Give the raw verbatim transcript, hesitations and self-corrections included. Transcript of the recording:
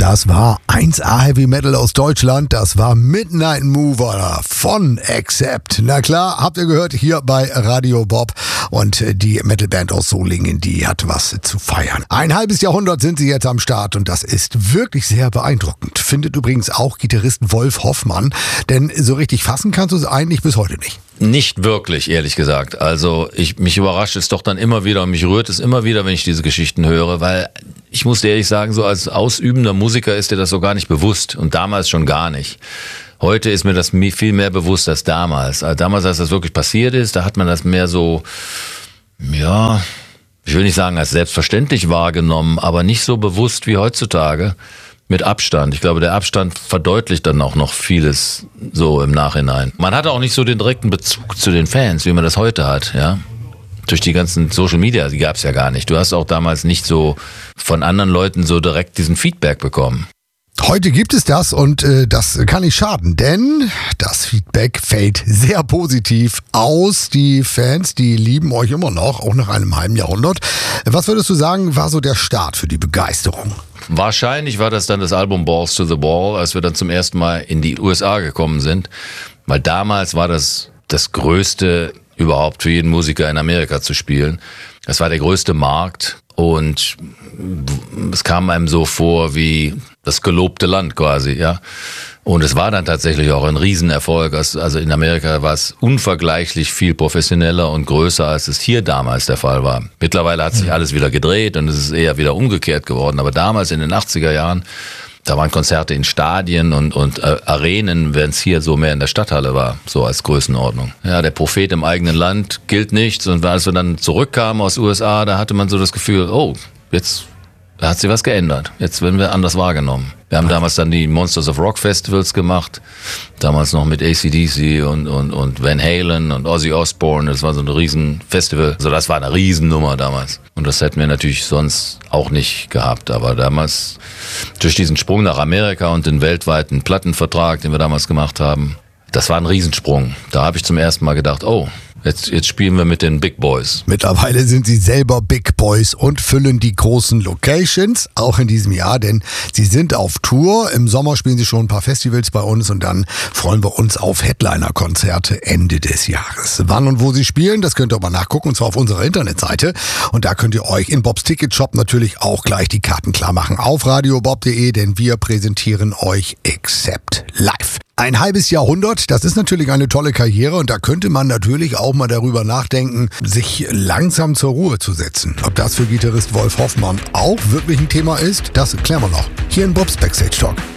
Das war eins A Heavy Metal aus Deutschland. Das war Midnight Mover von Accept. Na klar, habt ihr gehört, hier bei Radio Bob. Und die Metalband aus Solingen, die hat was zu feiern. Ein halbes Jahrhundert sind sie jetzt am Start und das ist wirklich sehr beeindruckend. Findet übrigens auch Gitarrist Wolf Hoffmann. Denn so richtig fassen kannst du es eigentlich bis heute nicht. Nicht wirklich, ehrlich gesagt. Also ich, mich überrascht es doch dann immer wieder und mich rührt es immer wieder, wenn ich diese Geschichten höre, weil ich muss dir ehrlich sagen, so als ausübender Musiker ist dir das so gar nicht bewusst und damals schon gar nicht. Heute ist mir das viel mehr bewusst als damals. Also damals, als das wirklich passiert ist, da hat man das mehr so, ja, ich will nicht sagen als selbstverständlich wahrgenommen, aber nicht so bewusst wie heutzutage. Mit Abstand. Ich glaube, der Abstand verdeutlicht dann auch noch vieles so im Nachhinein. Man hatte auch nicht so den direkten Bezug zu den Fans, wie man das heute hat, ja. Durch die ganzen Social Media, die gab es ja gar nicht. Du hast auch damals nicht so von anderen Leuten so direkt diesen Feedback bekommen. Heute gibt es das und äh, das kann nicht schaden, denn das Feedback fällt sehr positiv aus. Die Fans, die lieben euch immer noch, auch nach einem halben Jahrhundert. Was würdest du sagen, war so der Start für die Begeisterung? Wahrscheinlich war das dann das Album Balls to the Wall, als wir dann zum ersten Mal in die U S A gekommen sind. Weil damals war das das Größte überhaupt für jeden Musiker in Amerika zu spielen. Das war der größte Markt und es kam einem so vor wie das gelobte Land quasi, ja. Und es war dann tatsächlich auch ein Riesenerfolg. Also in Amerika war es unvergleichlich viel professioneller und größer, als es hier damals der Fall war. Mittlerweile hat sich alles wieder gedreht und es ist eher wieder umgekehrt geworden. Aber damals in den achtziger Jahren, da waren Konzerte in Stadien und, und äh, Arenen, während es hier so mehr in der Stadthalle war, so als Größenordnung. Ja, der Prophet im eigenen Land gilt nichts. Und als wir dann zurückkamen aus U S A, da hatte man so das Gefühl, oh, jetzt da hat sich was geändert. Jetzt werden wir anders wahrgenommen. Wir haben damals dann die Monsters of Rock Festivals gemacht. Damals noch mit A C D C und, und, und Van Halen und Ozzy Osbourne. Das war so ein riesen Festival. Also das war eine Riesennummer damals. Und das hätten wir natürlich sonst auch nicht gehabt. Aber damals, durch diesen Sprung nach Amerika und den weltweiten Plattenvertrag, den wir damals gemacht haben, das war ein Riesensprung. Da habe ich zum ersten Mal gedacht, oh, Jetzt, jetzt spielen wir mit den Big Boys. Mittlerweile sind sie selber Big Boys und füllen die großen Locations, auch in diesem Jahr, denn sie sind auf Tour. Im Sommer spielen sie schon ein paar Festivals bei uns und dann freuen wir uns auf Headliner-Konzerte Ende des Jahres. Wann und wo sie spielen, das könnt ihr aber nachgucken, und zwar auf unserer Internetseite. Und da könnt ihr euch in Bobs Ticket Shop natürlich auch gleich die Karten klar machen auf radiobob punkt de, denn wir präsentieren euch Accept live. Ein halbes Jahrhundert, das ist natürlich eine tolle Karriere und da könnte man natürlich auch mal darüber nachdenken, sich langsam zur Ruhe zu setzen. Ob das für Gitarrist Wolf Hoffmann auch wirklich ein Thema ist, das klären wir noch hier in Bobs Backstage Talk.